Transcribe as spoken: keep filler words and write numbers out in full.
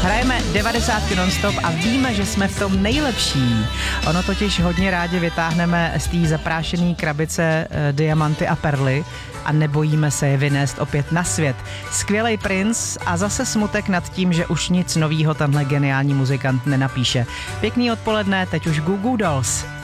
Hrajeme devadesátky nonstop a víme, že jsme v tom nejlepší. Ono totiž hodně rádi vytáhneme z té zaprášené krabice e, diamanty a perly a nebojíme se je vynést opět na svět. Skvělej Prince a zase smutek nad tím, že už nic novýho tenhle geniální muzikant nenapíše. Pěkný odpoledne, teď už Goo Goo Dolls.